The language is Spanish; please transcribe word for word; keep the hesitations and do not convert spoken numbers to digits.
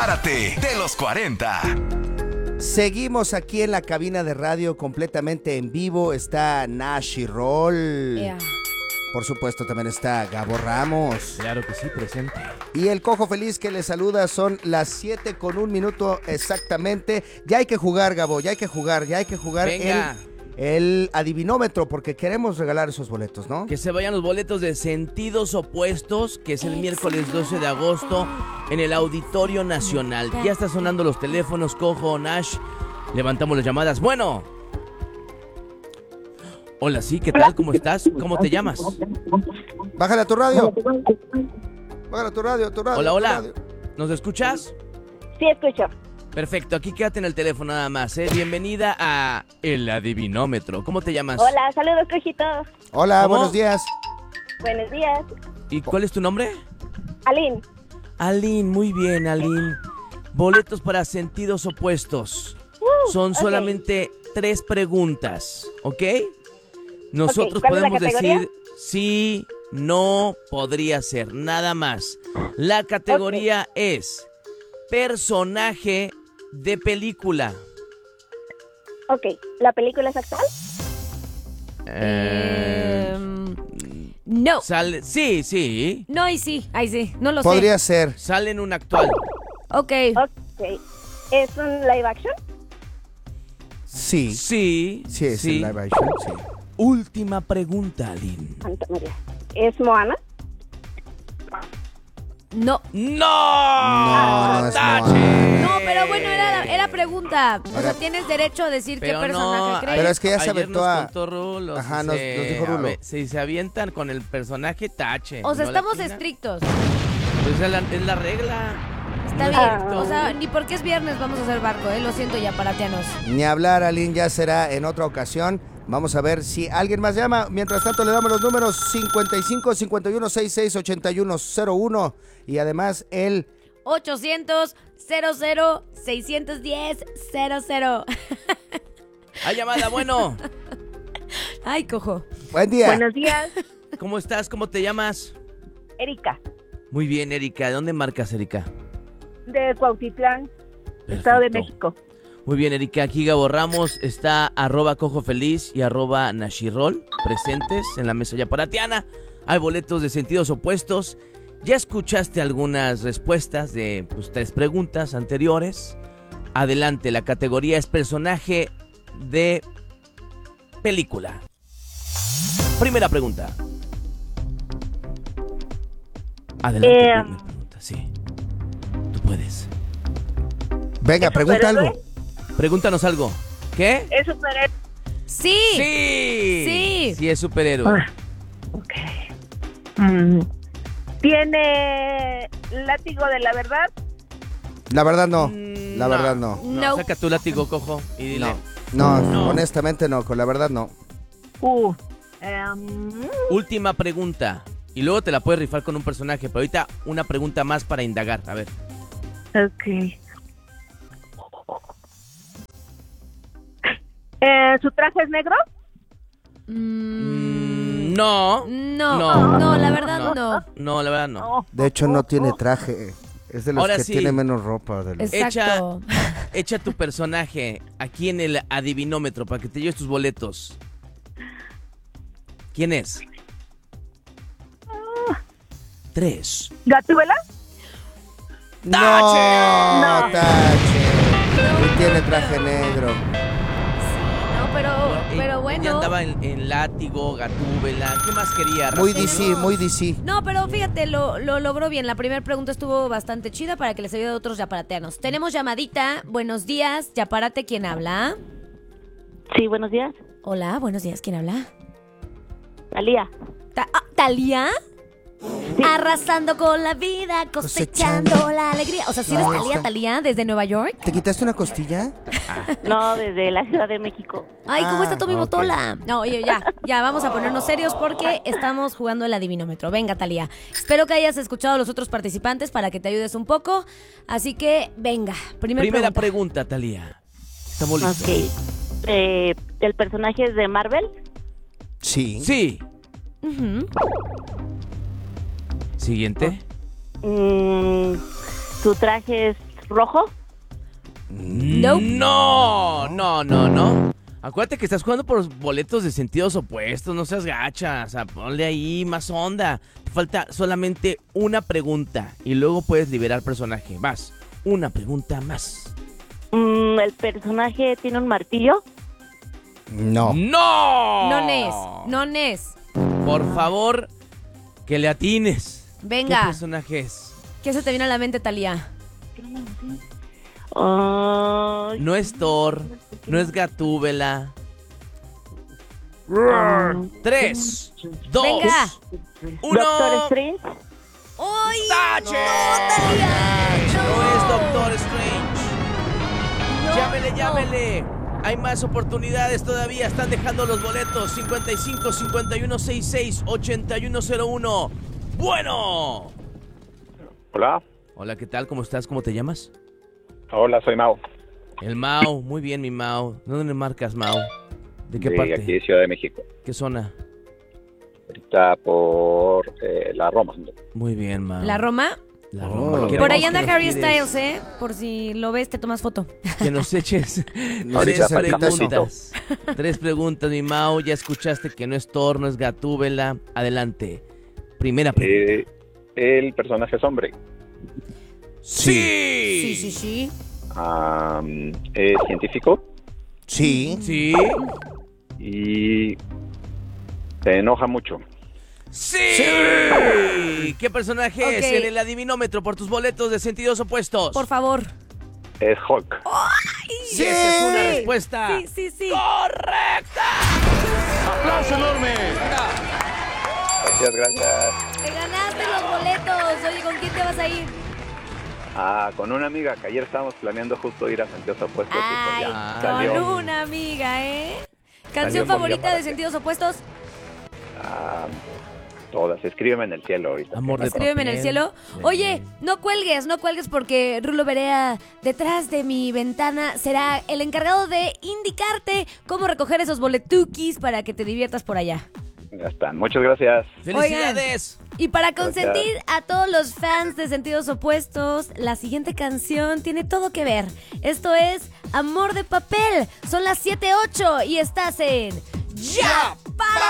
Párate de los cuarenta. Seguimos aquí en la cabina de radio completamente en vivo. Está Nash y Roll. Yeah. Por supuesto, también está Gabo Ramos. Claro que sí, presente. Y el Cojo Feliz que le saluda. Son las siete con un minuto exactamente. Ya hay que jugar, Gabo, ya hay que jugar, ya hay que jugar. Venga. El, el adivinómetro, porque queremos regalar esos boletos, ¿no? Que se vayan los boletos de Sentidos Opuestos, que es el miércoles doce de agosto en el Auditorio Nacional. Ya está sonando los teléfonos, Cojo, Nash. Levantamos las llamadas. Bueno. Hola, sí, ¿qué tal? ¿Cómo estás? ¿Cómo te llamas? Bájale a tu radio. Bájale a tu radio, tu radio. Hola, tu hola. radio. ¿Nos escuchas? Sí, escucho. Perfecto, aquí quédate en el teléfono nada más, ¿eh? Bienvenida a El Adivinómetro. ¿Cómo te llamas? Hola, saludos, Cojito. Hola, ¿Cómo? buenos días. Buenos días. ¿Y cuál es tu nombre? Aline. Aline, muy bien, Aline. Boletos para Sentidos Opuestos. Uh, Son ok. solamente tres preguntas, ¿ok? Nosotros Ok, ¿cuál es la podemos categoría? decir sí, no, podría ser, nada más. La categoría es personaje de película. Ok, ¿la película es actual? Eh, Em, no. sale, sí, sí. No, y sí. Ay, sí. No lo Podría ser. Sale en un actual. sé. Ok. Ok. ¿Es un live action? Sí. Sí, Sí, es sí. el live action, sí. Última pregunta, Aline. Santa María. ¿Es Moana? No. ¡No! No, no es ¡Tache! Moana. No, pero bueno, era, era pregunta. O sea, Era- tienes derecho a decir Pero qué personaje no, crees. Pero es que ya se ayer aventó nos a- contó Rulo, Ajá, si nos- se- nos dijo a Rulo. ver, si se avientan con el personaje, tache. O sea, ¿No la estamos atinan? estrictos. Pues es la, es la regla. Está No bien. es cierto. O sea, ni porque es viernes vamos a hacer barco, ¿eh? Lo siento ya, paratianos. Ni hablar, Aline, ya será en otra ocasión. Vamos a ver si alguien más llama. Mientras tanto, le damos los números cincuenta y cinco, cincuenta y uno, sesenta y seis, ochenta y uno, cero uno. Y además, el... ochocientos, cero cero, seiscientos diez, cero cero. Hay llamada, bueno. Ay, cojo. Buen día. Buenos días, ¿Cómo estás? ¿Cómo te llamas? Erika, Muy bien, Erika. ¿De dónde marcas, Erika? de Cuautitlán, Estado de Perfecto. México. Muy bien, Erika. Aquí Gabo Ramos está arroba Cojo Feliz y arroba Nashirol presentes en la mesa yaparatiana. Hay boletos de Sentidos Opuestos. Ya escuchaste algunas respuestas de pues, tres preguntas anteriores. Adelante, la categoría es personaje de película. Primera pregunta. Adelante, Eh, primera pregunta, sí. Tú puedes. Venga, ¿Es pregunta superhéroe? algo. Pregúntanos algo. ¿Qué? ¿Es superhéroe? Sí. Sí. Sí. Sí es superhéroe. Ah, ok. Mm, ¿Tiene látigo de la verdad? La verdad no. Mm, La verdad no. No, No. saca tu látigo, Cojo, y dile. No, No. honestamente no. Con la verdad no. Uh, em, Última pregunta. Y luego te la puedes rifar con un personaje, pero ahorita una pregunta más para indagar. A ver. ok. Eh, ¿Su traje es negro? Mm, Mm, no. no. No. No, la verdad No. no. No, la verdad no. No. De hecho, no tiene traje. Es de los Ahora que sí. tiene menos ropa. De los... Exacto. Echa tu personaje aquí en el adivinómetro para que te lleves tus boletos. ¿Quién es? Tres. ¿Gatúbela? ¡No! No. ¡Tache! Y tiene traje negro. No, pero, pero Ella bueno. andaba en, en látigo, gatúbela. ¿Qué más quería? Muy Rafael? D C, muy D C. No, pero fíjate, lo, lo logró bien. La primera pregunta estuvo bastante chida para que les ayude a otros yaparateanos. Tenemos llamadita. Buenos días, Yaparate, ¿quién habla? Sí, buenos días. Hola, buenos días, ¿quién habla? Talía. Ta- ah, ¿Talía? Arrasando con la vida, cosechando, Cosechando. la alegría. O sea, ¿sí eres No, Talía, está- Talía, desde Nueva York? ¿Te quitaste una costilla? No, desde la Ciudad de México. Ay, ¿cómo Ah, está tu mi ok. botola? No, oye, ya, ya, vamos a ponernos serios porque estamos jugando el adivinómetro. Venga, Talía. Espero que hayas escuchado a los otros participantes para que te ayudes un poco. Así que, venga, primer Primera pregunta. pregunta, Talía. Estamos listos. Ok. Eh, ¿El personaje es de Marvel? Sí. Sí. Ujú. Siguiente. Mm, ¿Su traje es rojo? Nope. No, no, no, no. Acuérdate que estás jugando por boletos de sentidos opuestos, no seas gacha, o sea, ponle ahí más onda. Te falta solamente una pregunta y luego puedes liberar personaje. Vas, una pregunta más. Mm, ¿El personaje tiene un martillo? No. ¡No! No nes, no nes. Por favor, que le atines. Venga. ¿Qué personaje es? ¿Qué se te viene a la mente, Talía? Ay, No es Thor, no es Gatúbela. ah, Tres, dos, Venga. uno. Doctor Strange. ¡Ay! ¡Tache! ¡No, No Talía! es Doctor Strange. Llámele, llámele. Hay más oportunidades todavía. Están dejando los boletos. cincuenta y cinco, cincuenta y uno, sesenta y seis, ochenta y uno cero uno. Bueno. Hola, Hola, ¿qué tal? ¿Cómo estás? ¿Cómo te llamas? hola, soy Mau, El Mau. Muy bien, mi Mau. ¿De dónde marcas, Mau? ¿De qué de parte? aquí de Ciudad de México. ¿Qué zona? Ahorita por eh, la Roma. Muy bien, Mau. ¿La Roma? La Oh. Roma. Por Queremos ahí anda que nos Harry tires- Styles, ¿eh? Por si lo ves, te tomas foto. Que nos eches Nos tres eches el preguntas. Tres preguntas, mi Mau. Ya escuchaste que no es Thor, no es Gatúbela. Adelante. Primera pregunta. Eh, el personaje es hombre. ¡Sí! Sí, sí, sí. Am, es científico Sí. ¿Sí? y se enoja mucho. ¡Sí! ¿Qué personaje es Ok. en el adivinómetro por tus boletos de sentidos opuestos? Por favor. Es Hulk. Y esa es una respuesta Sí, sí, sí. correcta. Gracias, gracias. Te ganaste los boletos. Oye, ¿con quién te vas a ir? Ah, con una amiga que ayer estábamos planeando justo ir a Sentidos Opuestos y pues Ay, ya con salió. una amiga, ¿eh? Salió ¿Canción por favorita llamada. de Sentidos Opuestos? Ah, todas. Escríbeme en el cielo ahorita. Amor de Escríbeme en el papel. cielo. Oye, no cuelgues, no cuelgues porque Rulo Berea, detrás de mi ventana, será el encargado de indicarte cómo recoger esos boletukis para que te diviertas por allá. Ya están. Muchas gracias. ¡Felicidades! Y para consentir a todos los fans de Sentidos Opuestos, la siguiente canción tiene todo que ver. Esto es Amor de Papel. Son las siete ocho y estás en Ya para